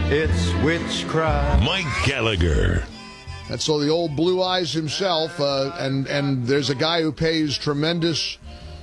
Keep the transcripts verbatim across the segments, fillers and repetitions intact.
It's witchcraft. Mike Gallagher. And so the old Blue Eyes himself, uh, and, and there's a guy who pays tremendous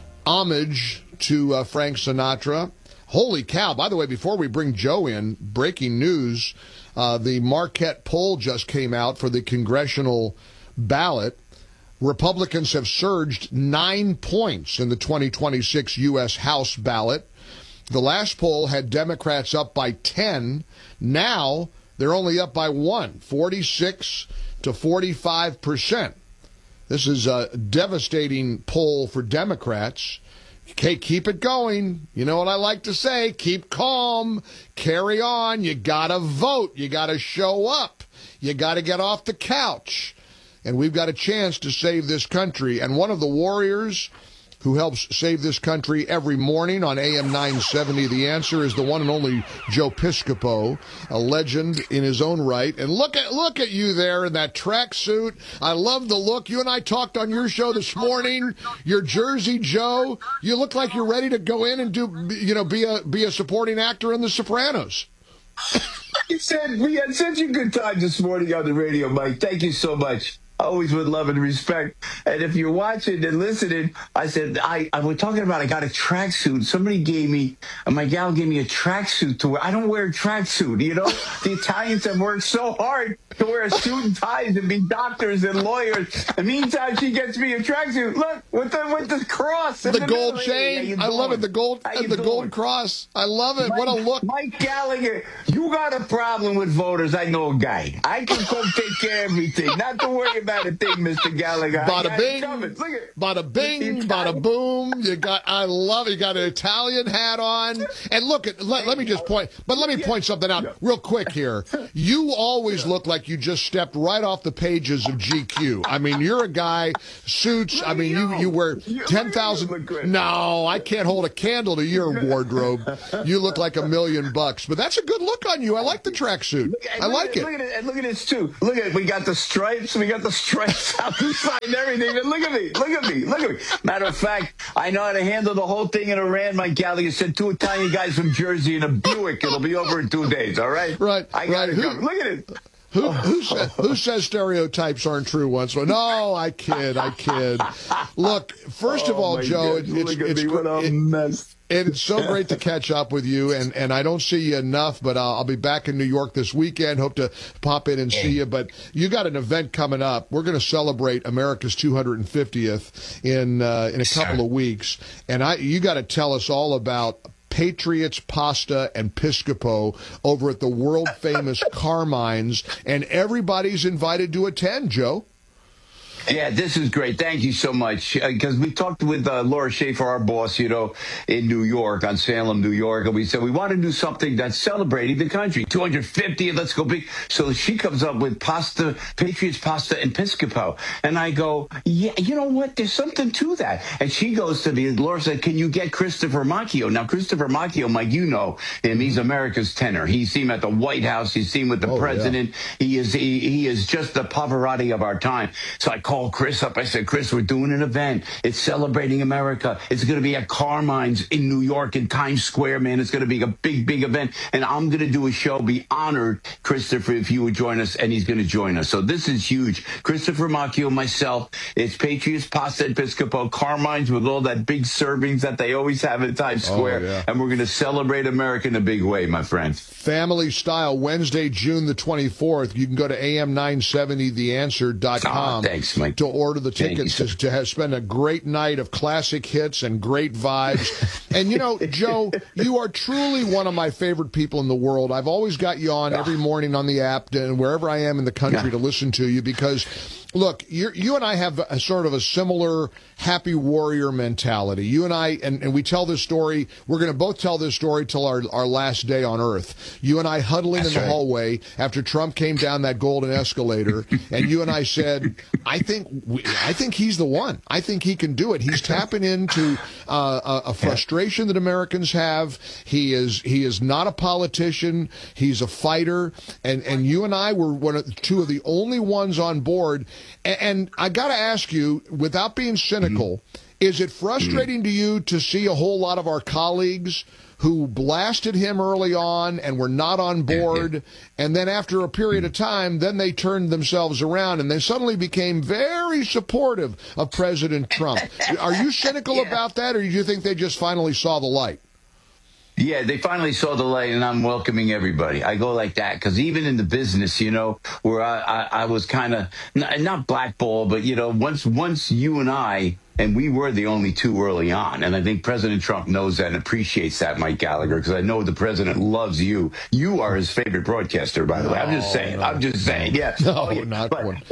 homage to uh, Frank Sinatra. Holy cow. By the way, before we bring Joe in, breaking news, uh, the Marquette poll just came out for the congressional ballot. Republicans have surged nine points in the twenty twenty-six U S House ballot. The last poll had Democrats up by ten. Now they're only up by one, forty-six to forty-five percent. This is a devastating poll for Democrats. Okay, keep it going. You know what I like to say? Keep calm. Carry on. You got to vote. You got to show up. You got to get off the couch. And we've got a chance to save this country. And one of the warriors who helps save this country every morning on A M nine seventy, The Answer, is the one and only Joe Piscopo, a legend in his own right. And look at look at you there in that tracksuit. I love the look. You and I talked on your show this morning. Your Jersey Joe. You look like you're ready to go in and do, you know, be a be a supporting actor in The Sopranos. You said we had such a good time this morning on the radio, Mike. Thank you so much. Always with love and respect. And if you're watching and listening, I said, I, I was talking about I got a tracksuit. Somebody gave me, my gal gave me a tracksuit to wear. I don't wear a tracksuit, you know? The Italians have worked so hard to wear a suit and ties and be doctors and lawyers. And meantime, she gets me a tracksuit. Look, with the with the cross. The, the gold middle. chain. Hey, I love it. The gold and the doing? gold cross. I love it. Mike, what a look. Mike Gallagher, you got a problem with voters. I know a guy. I can come take care of everything. Not to worry about a thing, Mister Gallagher. Bada bing, bada bing, bada boom. You got, I love it. You got an Italian hat on. And look at, let, let me just point, but let me point something out real quick here. You always look like you just stepped right off the pages of G Q. I mean, you're a guy, suits. I mean, you, you wear ten thousand. No, I can't hold a candle to your wardrobe. You look like a million bucks, but that's a good look on you. I like the tracksuit. I like it. Look at it. And look at this too. Look at it. We got the stripes. We got the stripes out the side and everything. And look at me. Look at me. Look at me. Matter of fact, I know how to handle the whole thing in Iran. Mike Gallagher sent two Italian guys from Jersey in a Buick. It'll be over in two days. All right. Right. I got right. it. Who, look at it. Who, who, sa- who says stereotypes aren't true once? Well, no, I kid, I kid. Look, first of oh all, Joe, it, it's, it's, me, what a it, mess. it's so great to catch up with you, and, and I don't see you enough, but uh, I'll be back in New York this weekend. Hope to pop in and see you. But you got an event coming up. We're going to celebrate America's two hundred fiftieth in uh, in a couple of weeks, and I you got to tell us all about Patriots Pasta and Piscopo over at the world-famous Carmine's, and everybody's invited to attend, Joe. Yeah, this is great. Thank you so much. Because uh, we talked with uh, Laura Schaefer, our boss, you know, in New York, on Salem, New York. And we said, we want to do something that's celebrating the country. two hundred fiftieth, let's go big. So she comes up with pasta, Patriots Pasta and Piscopo. And I go, yeah, you know what? There's something to that. And she goes to me, Laura said, can you get Christopher Macchio? Now, Christopher Macchio, Mike, you know him. He's America's tenor. He's seen him at the White House. He's seen with the oh, president. Yeah. He is he, he is just the Pavarotti of our time. So I called Chris up. I said, Chris, we're doing an event. It's celebrating America. It's going to be at Carmine's in New York in Times Square, man. It's going to be a big, big event. And I'm going to do a show. Be honored, Christopher, if you would join us. And he's going to join us. So this is huge. Christopher Macchio, myself. It's Patriots Pasta and Piscopo, Carmine's with all that big servings that they always have in Times Square. Oh, yeah. And we're going to celebrate America in a big way, my friends. Family style, Wednesday, June the twenty-fourth. You can go to A M nine seventy the answer dot com oh, thanks, Mike. to order the tickets to, to have, spend a great night of classic hits and great vibes. And, you know, Joe, you are truly one of my favorite people in the world. I've always got you on every morning on the app and wherever I am in the country to listen to you because, look, you're, you and I have a, sort of a similar happy warrior mentality. You and I, and, and we tell this story, we're going to both tell this story till our, our last day on Earth. You and I huddling That's in the right. hallway after Trump came down that golden escalator, and you and I said, I think we, I think he's the one. I think he can do it. He's tapping into uh, a, a frustration that Americans have. He is he is not a politician. He's a fighter. And, and you and I were one of, two of the only ones on board. And, and I got to ask you, without being cynical, mm-hmm. is it frustrating mm-hmm. to you to see a whole lot of our colleagues who blasted him early on and were not on board. And then after a period of time, then they turned themselves around and they suddenly became very supportive of President Trump. Are you cynical Yeah. about that, or do you think they just finally saw the light? Yeah, they finally saw the light, and I'm welcoming everybody. I go like that because even in the business, you know, where I, I, I was kind of not, not blackballed, but you know, once once you and I, and we were the only two early on, and I think President Trump knows that and appreciates that, Mike Gallagher, because I know the president loves you. You are his favorite broadcaster, by the way. I'm just saying. no, I'm just saying. Yeah. No, Oh, yeah. not but, one.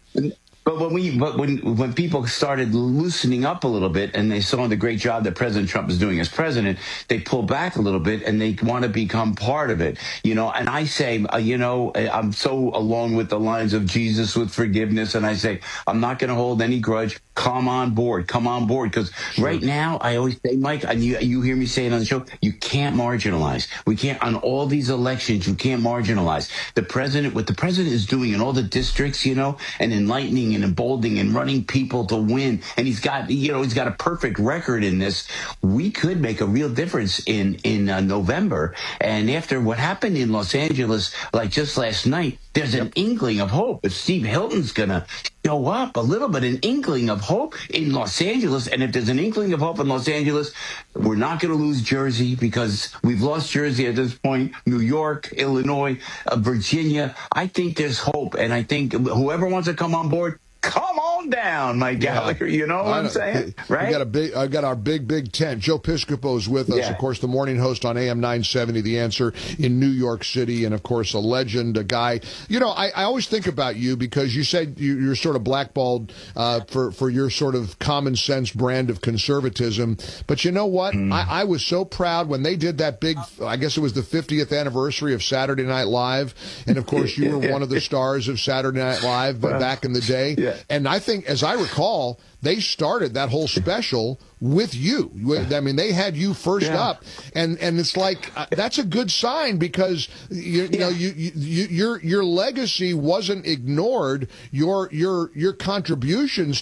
But when we, but when when people started loosening up a little bit and they saw the great job that President Trump is doing as president, they pull back a little bit and they want to become part of it, you know. And I say, uh, you know, I'm so along with the lines of Jesus with forgiveness, and I say, I'm not going to hold any grudge. Come on board, come on board, because right now I always say, Mike, and you you hear me say it on the show, you can't marginalize. We can't on all these elections. You can't marginalize the president. What the president is doing in all the districts, you know, and enlightening and emboldening and running people to win. And he's got, you know, he's got a perfect record in this. We could make a real difference in, in uh, November. And after what happened in Los Angeles, like just last night, there's an inkling of hope. If Steve Hilton's going to show up a little bit, an inkling of hope in Los Angeles. And if there's an inkling of hope in Los Angeles, we're not going to lose Jersey, because we've lost Jersey at this point, New York, Illinois, uh, Virginia. I think there's hope. And I think whoever wants to come on board, come on down, Mike Gallagher. You know what I'm saying? Right? We got a big, I got our big, big tent. Joe Piscopo is with us, Yeah. of course, the morning host on A M nine seventy, The Answer in New York City, and of course, a legend, a guy. You know, I, I always think about you because you said you, you're sort of blackballed uh, for for your sort of common sense brand of conservatism. But you know what? Mm. I, I was so proud when they did that big. I guess it was the fiftieth anniversary of Saturday Night Live, and of course, you were one of the stars of Saturday Night Live well, back in the day. Yeah. And I think, as I recall, they started that whole special with you. I mean, they had you first yeah. up, and and it's like uh, that's a good sign, because you, you yeah. know you, you your your legacy wasn't ignored. Your your your contributions